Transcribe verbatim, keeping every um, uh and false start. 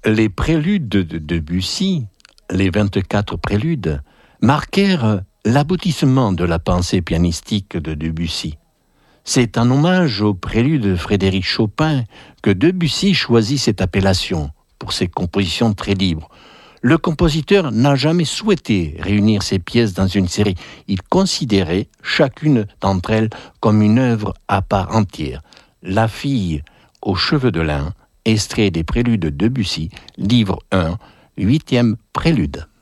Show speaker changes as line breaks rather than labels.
Les préludes de Debussy, les vingt-quatre préludes, marquèrent l'aboutissement de la pensée pianistique de Debussy. C'est en hommage au prélude de Frédéric Chopin que Debussy choisit cette appellation pour ses compositions très libres. Le compositeur n'a jamais souhaité réunir ses pièces dans une série. Il considérait chacune d'entre elles comme une œuvre à part entière. La fille aux cheveux de lin, extrait des préludes de Debussy, livre un, huitième prélude.